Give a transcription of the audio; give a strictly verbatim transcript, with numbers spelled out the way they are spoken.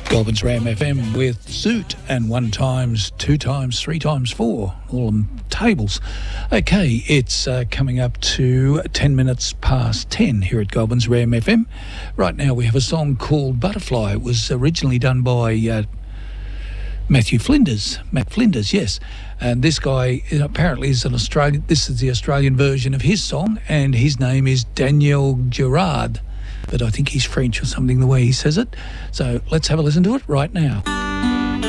Goulburn's Ram F M with Zoot and one times, two times, three times four, all them tables. Okay, it's uh, coming up to ten minutes past ten here at Goulburn's Ram F M. Right now we have a song called Butterfly. It was originally done by uh, Matthew Flinders, Matt Flinders, yes. And this guy apparently is an Australian, this is the Australian version of his song, and his name is Daniel Gerard. But I think he's French or something, the way he says it. So let's have a listen to it right now.